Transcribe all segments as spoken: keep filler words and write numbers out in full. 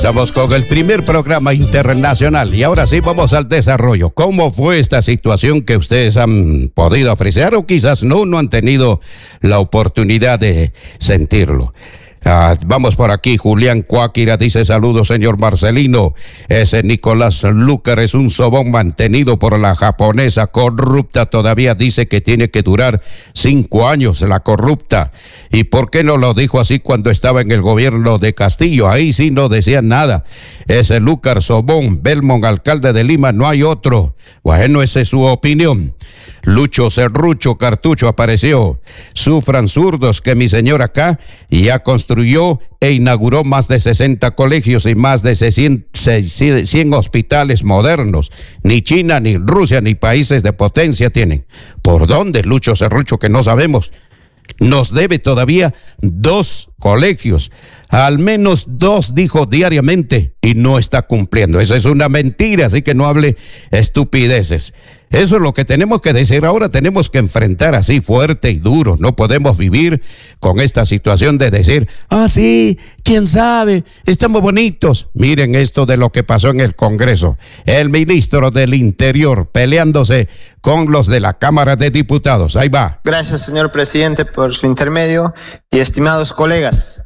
Estamos con el primer programa internacional y ahora sí vamos al desarrollo. ¿Cómo fue esta situación que ustedes han podido apreciar o quizás no, no han tenido la oportunidad de sentirlo? Ah, vamos por aquí, Julián Cuáquira dice: saludos, señor Marcelino. Ese Nicolás Lucar es un sobón mantenido por la japonesa corrupta. Todavía dice que tiene que durar cinco años la corrupta. ¿Y por qué no lo dijo así cuando estaba en el gobierno de Castillo? Ahí sí no decían nada. Ese Lucar sobón, Belmont, alcalde de Lima, no hay otro. Bueno, esa es su opinión. Lucho Serrucho Cartucho apareció. Sufran zurdos que mi señor acá ya construyó e inauguró más de sesenta colegios y más de cien hospitales modernos. Ni China, ni Rusia, ni países de potencia tienen. ¿Por dónde, Lucho Serrucho, que no sabemos? Nos debe todavía dos colegios, al menos dos, dijo diariamente, y no está cumpliendo. Esa es una mentira, así que no hable estupideces. Eso es lo que tenemos que decir ahora. Tenemos que enfrentar así fuerte y duro. No podemos vivir con esta situación de decir, ah, sí, quién sabe, estamos bonitos. Miren esto de lo que pasó en el Congreso. El ministro del Interior peleándose con los de la Cámara de Diputados. Ahí va. Gracias, señor presidente, por su intermedio y estimados colegas.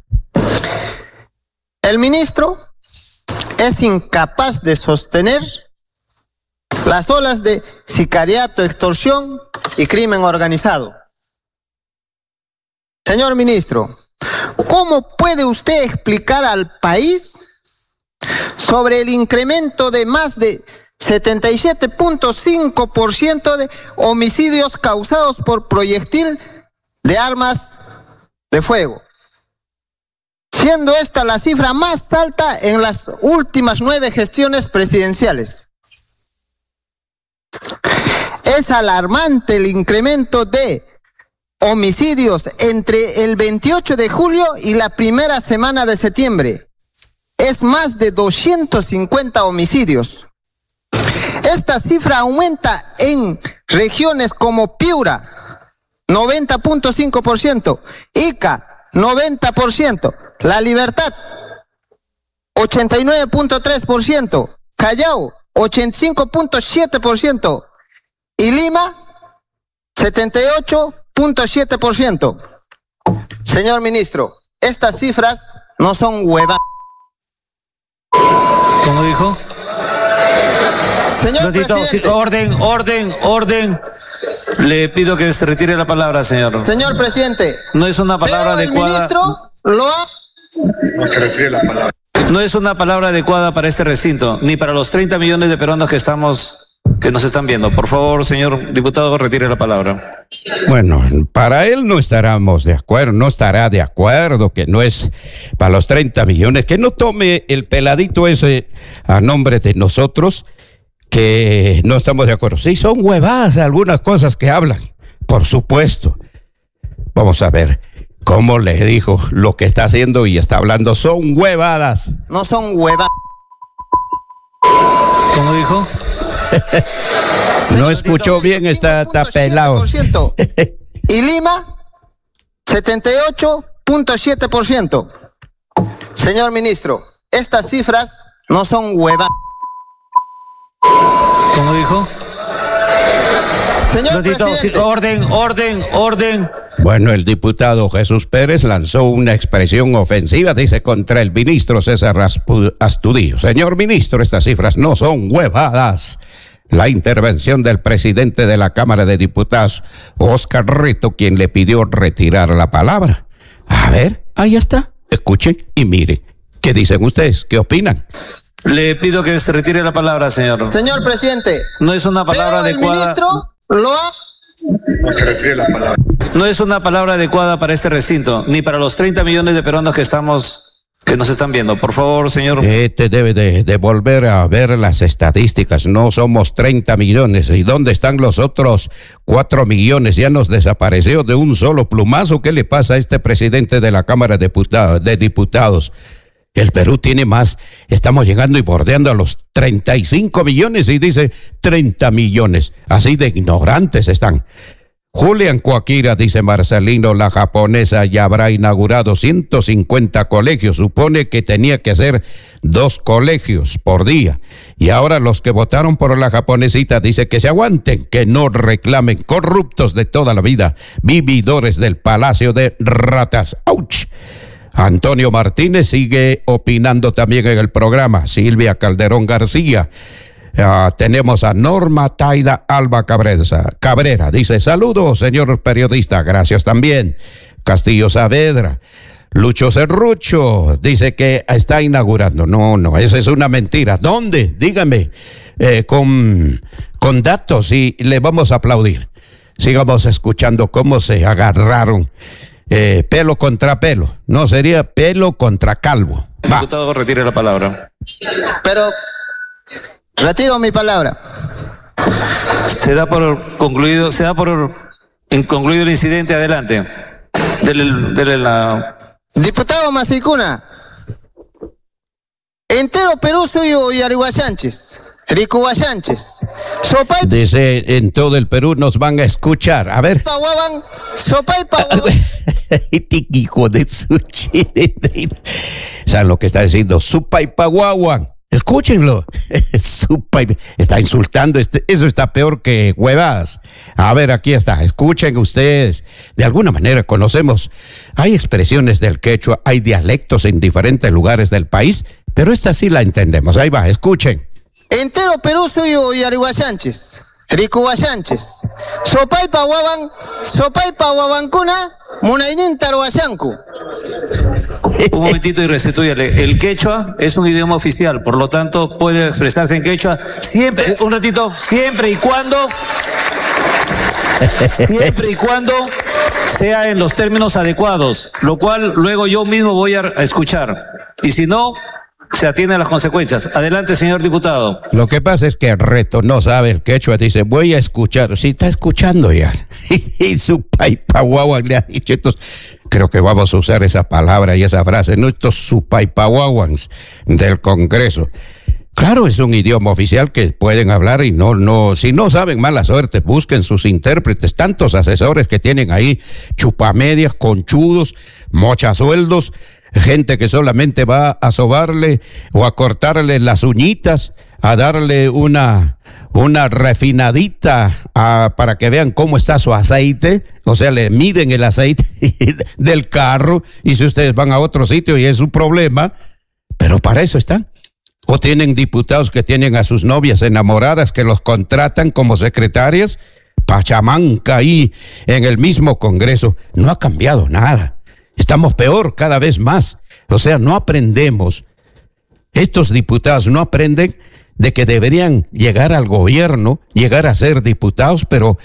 El ministro es incapaz de sostener las olas de sicariato, extorsión y crimen organizado. Señor ministro, ¿cómo puede usted explicar al país sobre el incremento de más de setenta y siete punto cinco por ciento de homicidios causados por proyectil de armas de fuego, siendo esta la cifra más alta en las últimas nueve gestiones presidenciales? Es alarmante el incremento de homicidios entre el veintiocho de julio y la primera semana de septiembre. Es más de doscientos cincuenta homicidios. Esta cifra aumenta en regiones como Piura, noventa punto cinco por ciento, Ica, noventa por ciento, La Libertad, ochenta y nueve punto tres por ciento, Callao, ochenta y cinco punto siete por ciento y Lima, setenta y ocho punto siete por ciento. Señor ministro, estas cifras no son huevadas. ¿Cómo dijo? Señor Ratito, presidente. sí, orden, orden, orden. Le pido que se retire la palabra, señor. Señor presidente. No es una palabra pero el adecuada. ministro lo ha... No se retire la palabra. No es una palabra adecuada para este recinto, ni para los treinta millones de peruanos que estamos, que nos están viendo. Por favor, señor diputado, retire la palabra. Bueno, para él no estaremos de acuerdo, no estará de acuerdo que no es para los treinta millones, que no tome el peladito ese a nombre de nosotros, que no estamos de acuerdo. Sí, son huevadas algunas cosas que hablan, por supuesto. Vamos a ver. ¿Cómo le dijo? Lo que está haciendo y está hablando son huevadas. No son huevadas. ¿Cómo dijo? No escuchó bien, está, está pelado. Y Lima, setenta y ocho punto siete por ciento. Señor ministro, estas cifras no son huevadas. ¿Cómo dijo? Señor Ratito, presidente. sí, orden, orden, orden. Bueno, el diputado Jesús Pérez lanzó una expresión ofensiva, dice, contra el ministro César Astudillo. Señor ministro, estas cifras no son huevadas. La intervención del presidente de la Cámara de Diputados, Oscar Rito, quien le pidió retirar la palabra. A ver, ahí está. Escuchen y miren. ¿Qué dicen ustedes? ¿Qué opinan? Le pido que se retire la palabra, señor. Señor presidente. No es una palabra pero el adecuada. ministro lo ha... No se retire la palabra. No es una palabra adecuada para este recinto, ni para los treinta millones de peruanos que estamos, que nos están viendo. Por favor, señor. Este debe de, de volver a ver las estadísticas. No somos treinta millones. ¿Y dónde están los otros cuatro millones? Ya nos desapareció de un solo plumazo. ¿Qué le pasa a este presidente de la Cámara de Diputados? De diputados? El Perú tiene más, estamos llegando y bordeando a los treinta y cinco millones y dice treinta millones. Así de ignorantes están. Julián Coaquira, dice Marcelino, la japonesa ya habrá inaugurado ciento cincuenta colegios. Supone que tenía que hacer dos colegios por día. Y ahora los que votaron por la japonesita dice que se aguanten, que no reclamen, corruptos de toda la vida, vividores del Palacio de Ratas. ¡Auch! Antonio Martínez sigue opinando también en el programa. Silvia Calderón García. Uh, tenemos a Norma Taida Alba Cabrera, Cabrera, dice, saludos señor periodista, gracias también. Castillo Saavedra. Lucho Cerrucho dice que está inaugurando. No, no, esa es una mentira. ¿Dónde? Dígame, eh, con, con datos y le vamos a aplaudir. Sigamos escuchando cómo se agarraron eh, pelo contra pelo. No, sería pelo contra calvo. Va. Diputado, retire la palabra. Pero retiro mi palabra. Se da por concluido, se da por concluido el incidente. Adelante. Dele, dele la... Diputado Masicuna, entero Perú suyo y Arihuachanches, Ricuhuachanches, Sopay. Dice, en todo el Perú nos van a escuchar. A ver. Paguaban, Sopay Paguaban. Este hijo de su chile. ¿Saben lo que está diciendo? Supay Paguawan. Escúchenlo. Supay. Está insultando. Este, eso está peor que huevadas. A ver, aquí está. Escuchen ustedes. De alguna manera conocemos. Hay expresiones del quechua, hay dialectos en diferentes lugares del país, pero esta sí la entendemos. Ahí va, escuchen. Entero Perú suyo y Arihuachanches, Ricuhuachanches, Sopay Paguaban, Sopay Paguabancuna, Munainin Taruachancu. Un momentito y restituyale. El quechua es un idioma oficial, por lo tanto puede expresarse en quechua siempre, un ratito, siempre y cuando, siempre y cuando sea en los términos adecuados, lo cual luego yo mismo voy a escuchar. Y si no, se atiende a las consecuencias. Adelante, señor diputado. Lo que pasa es que el reto no sabe el quechua, dice, voy a escuchar. Sí, está escuchando ya. Y su paipahuahuan le ha dicho estos. Creo que vamos a usar esa palabra y esa frase, no estos supaipahuahuans del Congreso. Claro, es un idioma oficial que pueden hablar y no, no, si no saben, mala suerte, busquen sus intérpretes, tantos asesores que tienen ahí, chupamedias, conchudos, mochasueldos, gente que solamente va a sobarle o a cortarle las uñitas, a darle una, una refinadita a, para que vean cómo está su aceite, o sea, le miden el aceite del carro y si ustedes van a otro sitio y es un problema, pero para eso están. O tienen diputados que tienen a sus novias enamoradas que los contratan como secretarias, pachamanca ahí en el mismo Congreso. No ha cambiado nada. Estamos peor cada vez más. O sea, no aprendemos. Estos diputados no aprenden de que deberían llegar al gobierno, llegar a ser diputados, pero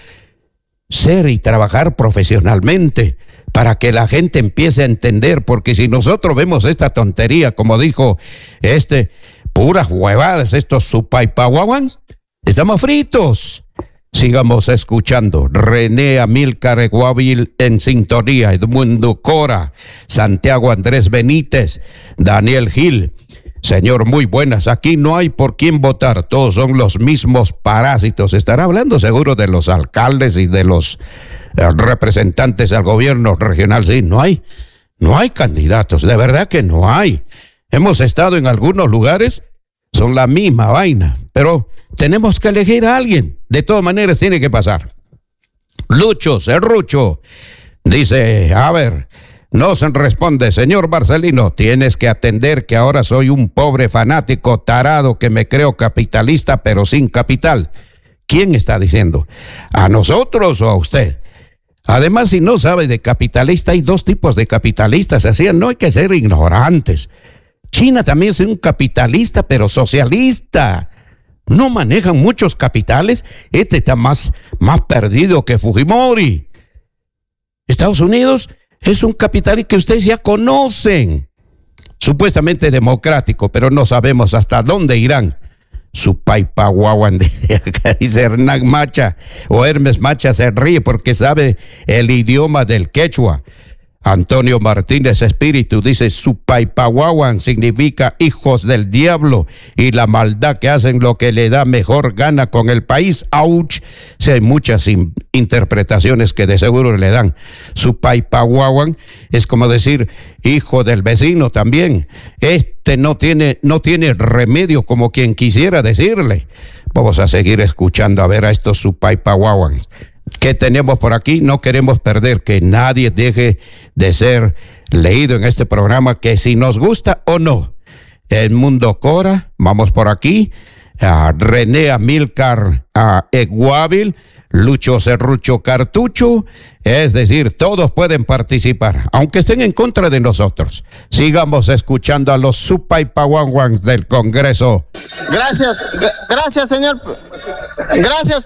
ser y trabajar profesionalmente para que la gente empiece a entender, porque si nosotros vemos esta tontería, como dijo este, puras huevadas, estos supaipahuahuans, estamos fritos. Sigamos escuchando. René Amílcar Guavil en sintonía. Edmundo Cora, Santiago Andrés Benítez, Daniel Gil. Señor, muy buenas. Aquí no hay por quién votar. Todos son los mismos parásitos. Estará hablando seguro de los alcaldes y de los eh, representantes al gobierno regional. Sí, no hay. No hay candidatos. De verdad que no hay. Hemos estado en algunos lugares. Son la misma vaina. Pero tenemos que elegir a alguien. De todas maneras tiene que pasar. Lucho Cerrucho dice, a ver, no se responde, señor Marcelino, tienes que atender que ahora soy un pobre fanático tarado que me creo capitalista pero sin capital. ¿Quién está diciendo? ¿A nosotros o a usted? Además, si no sabe de capitalista, hay dos tipos de capitalistas, así no hay que ser ignorantes. China también es un capitalista pero socialista. No manejan muchos capitales. Este está más, más perdido que Fujimori. Estados Unidos es un capital que ustedes ya conocen. Supuestamente democrático, pero no sabemos hasta dónde irán. Su paipahuahuan de acá, dice Hernán Macha, o Hermes Macha se ríe porque sabe el idioma del quechua. Antonio Martínez Espíritu dice, Supaipahuahuan significa hijos del diablo y la maldad que hacen lo que le da mejor gana con el país. ¡Auch! Sí, hay muchas in- interpretaciones que de seguro le dan. Supaipahuahuan es como decir hijo del vecino también. Este no tiene, no tiene remedio, como quien quisiera decirle. Vamos a seguir escuchando a ver a estos Supaipahuahuan. ¿Qué tenemos por aquí? No queremos perder que nadie deje de ser leído en este programa, que si nos gusta o no. El Mundo Cora, vamos por aquí. A René Amílcar a Eguávil, Lucho Serrucho Cartucho, es decir, todos pueden participar, aunque estén en contra de nosotros. Sigamos escuchando a los Supaipahuahuans del Congreso. Gracias, gracias, señor. Gracias.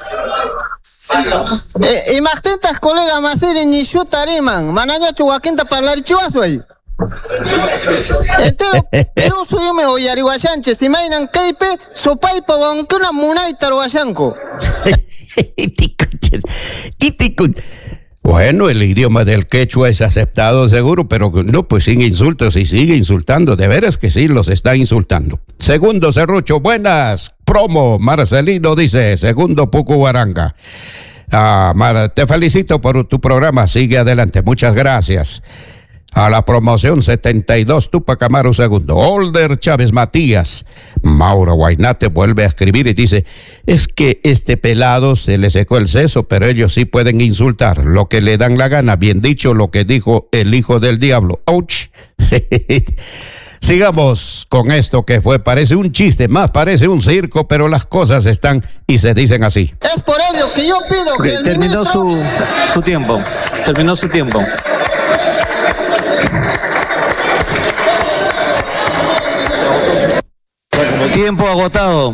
Eh, Imagtentas colega Masiri ni Shutariman, Manaya Chuaquinta hablar chihuahua. Entero, pero soy me oyariwa Sánchez, si mainan Keipe, Supaipa Wankuna Munaitar Huashanco. Bueno, el idioma del quechua es aceptado seguro, pero no, pues sin insultos y sigue insultando. De veras que sí, los está insultando. Segundo Serrucho, buenas. Promo, Marcelino dice, segundo Pucubaranga. Ah, Mar, te felicito por tu programa, sigue adelante, muchas gracias. A la promoción setenta y dos, Tupac Amaru segundo. Older Chávez Matías. Mauro Guainate vuelve a escribir y dice, es que este pelado se le secó el seso, pero ellos sí pueden insultar lo que le dan la gana. Bien dicho lo que dijo el hijo del diablo. ¡Auch! Sigamos con esto que fue, parece un chiste, más parece un circo, pero las cosas están y se dicen así. Es por ello que yo pido que Okay, el terminó ministro... su, su tiempo. Terminó su tiempo. Tiempo agotado.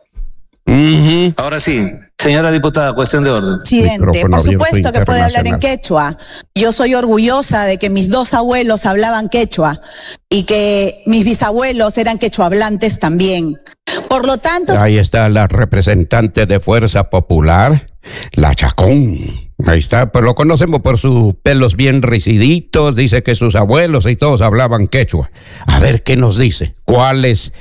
Uh-huh. Ahora sí, señora diputada, cuestión de orden. Presidente, Micrófono por abierto supuesto que puede hablar en internacional. quechua. Yo soy orgullosa de que mis dos abuelos hablaban quechua y que mis bisabuelos eran quechuablantes también. Por lo tanto... Ahí está la representante de Fuerza Popular, la Chacón. Ahí está, pero lo conocemos por sus pelos bien risiditos, dice que sus abuelos y todos hablaban quechua. A ver qué nos dice, cuál es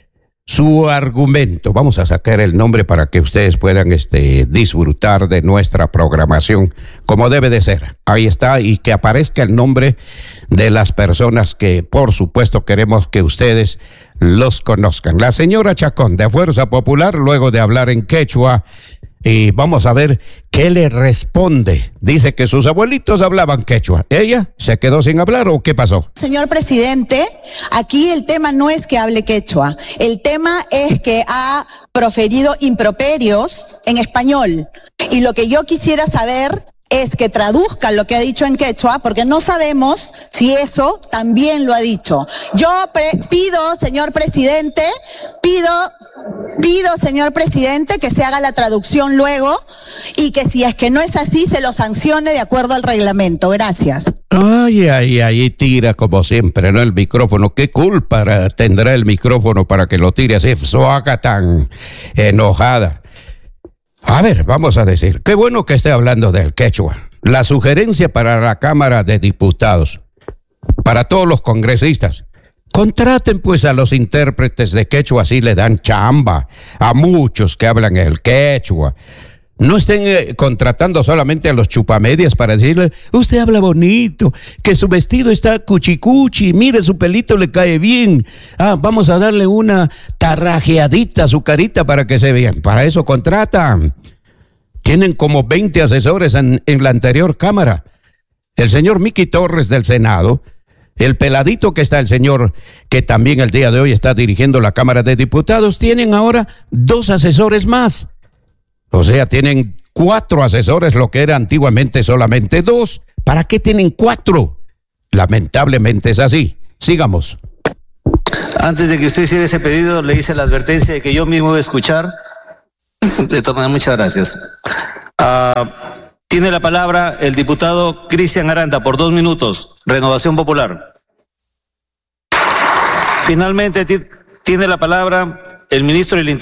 su argumento. Vamos a sacar el nombre para que ustedes puedan este, disfrutar de nuestra programación como debe de ser. Ahí está, y que aparezca el nombre de las personas que por supuesto queremos que ustedes los conozcan. La señora Chacón de Fuerza Popular, luego de hablar en quechua, y vamos a ver qué le responde. Dice que sus abuelitos hablaban quechua. ¿Ella se quedó sin hablar o qué pasó? Señor presidente, aquí el tema no es que hable quechua, el tema es que ha proferido improperios en español. Y lo que yo quisiera saber es que traduzca lo que ha dicho en quechua, porque no sabemos si eso también lo ha dicho. Yo pre- pido, señor presidente, pido... Pido, señor presidente, que se haga la traducción luego y que si es que no es así, se lo sancione de acuerdo al reglamento. Gracias. Ay, ay, ay, tira como siempre, ¿no? El micrófono. ¿Qué culpa tendrá el micrófono para que lo tire así, suaca tan enojada? A ver, vamos a decir, qué bueno que esté hablando del quechua. La sugerencia para la Cámara de Diputados, para todos los congresistas, contraten pues a los intérpretes de quechua, así le dan chamba a muchos que hablan el quechua. No estén eh, contratando solamente a los chupamedias para decirle, usted habla bonito, que su vestido está cuchicuchi, mire su pelito le cae bien. Ah, vamos a darle una tarrajeadita a su carita para que se vean. Para eso contratan. Tienen como veinte asesores en, en la anterior Cámara. El señor Miki Torres del Senado, el peladito que está el señor, que también el día de hoy está dirigiendo la Cámara de Diputados, tienen ahora dos asesores más. O sea, tienen cuatro asesores, lo que era antiguamente solamente dos. ¿Para qué tienen cuatro? Lamentablemente es así. Sigamos. Antes de que usted hiciera ese pedido, le hice la advertencia de que yo mismo voy a escuchar. De todas maneras, muchas gracias. Uh, tiene la palabra el diputado Cristian Aranda por dos minutos. Renovación Popular. Finalmente, tiene la palabra el ministro del Interior.